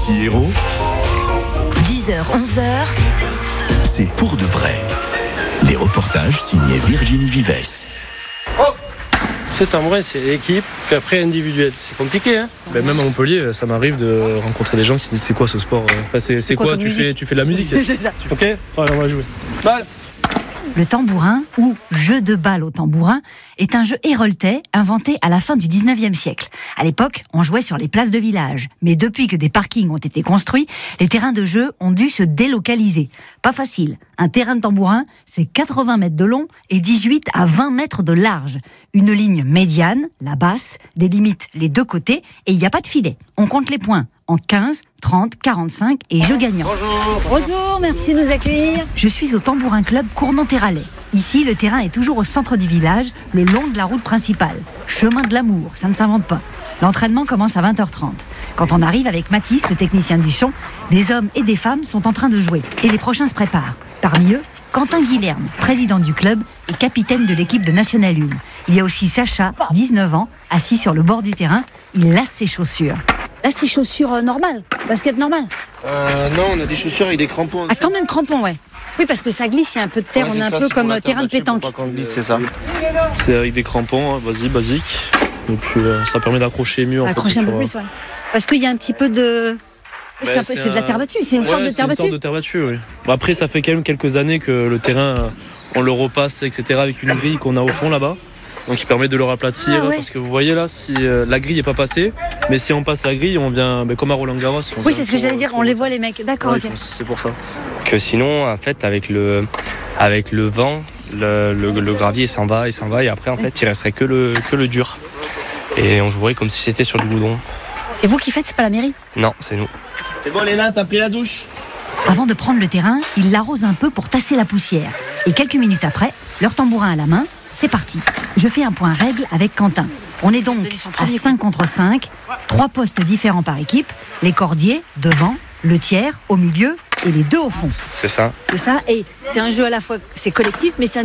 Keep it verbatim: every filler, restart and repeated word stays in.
Ici Héros, dix heures, onze heures, c'est pour de vrai. Des reportages signés Virginie Vives. C'est tambourin, c'est l'équipe, puis après individuel. C'est compliqué, hein. Ben même à Montpellier, ça m'arrive de rencontrer des gens qui disent c'est quoi ce sport enfin, C'est, c'est quoi, quoi tu, fais, tu fais de la musique? C'est ça. Ok, allez, on va jouer. Balle. Le tambourin, ou jeu de balle au tambourin, est un jeu héroltais inventé à la fin du dix-neuvième siècle. À l'époque, on jouait sur les places de village. Mais depuis que des parkings ont été construits, les terrains de jeu ont dû se délocaliser. Pas facile. Un terrain de tambourin, c'est quatre-vingts mètres de long et dix-huit à vingt mètres de large. Une ligne médiane, la basse, délimite les deux côtés et il n'y a pas de filet. On compte les points en quinze, trente, quarante-cinq et jeu gagnant. Bonjour. Bonjour, merci de nous accueillir. Je suis au Tambourin Club Cournon-Terralet. Ici, le terrain est toujours au centre du village, le long de la route principale. Chemin de l'amour, ça ne s'invente pas. L'entraînement commence à vingt heures trente. Quand on arrive avec Mathis, le technicien du son, des hommes et des femmes sont en train de jouer. Et les prochains se préparent. Parmi eux, Quentin Guilherme, président du club et capitaine de l'équipe de National un. Il y a aussi Sacha, dix-neuf ans, assis sur le bord du terrain. Il lasse ses chaussures. Là, c'est chaussures euh, normales, basket normal. Euh, non, on a des chaussures avec des crampons. Ah, quand même crampons, ouais. Oui, parce que ça glisse, il y a un peu de terre, Ouais, on est un ça, peu c'est comme pour la terrain de terre pétanque. battue, pour pas qu'on glisse, c'est ça. C'est avec des crampons, hein, vas-y, basique. Et puis euh, ça permet d'accrocher mieux. En Accrocher fait, un peu sur, plus, ouais. Parce qu'il y a un petit peu de... Bah, c'est, un peu, c'est de la terre battue, c'est une ouais, sorte de terre c'est une battue. sorte de terre battue, oui. Bon, après, ça fait quand même quelques années que le terrain, euh, on le repasse, et cetera, avec une grille qu'on a au fond là-bas. Donc, il permet de le raplatir. Ah, ouais. Parce que vous voyez là, si euh, la grille n'est pas passée, mais si on passe la grille, on vient, ben, comme à Roland Garros. Oui, c'est ce que j'allais dire, on les voit les mecs. D'accord, Ouais, ok. font- c'est pour ça. Que sinon, en fait, avec le, avec le vent, le, le, le gravier s'en va et s'en va, et après, en fait, il resterait que le, que le dur. Et on jouerait comme si c'était sur du goudron. C'est vous qui faites, c'est pas la mairie? Non, c'est nous. C'est bon, Léna, t'as pris la douche? Avant de prendre le terrain, il l'arrose un peu pour tasser la poussière. Et quelques minutes après, leur tambourin à la main, c'est parti. Je fais un point règle avec Quentin. On est donc à cinq contre cinq, trois postes différents par équipe, les cordiers devant, le tiers au milieu et les deux au fond. C'est ça. C'est ça, et c'est un jeu à la fois, c'est collectif, mais c'est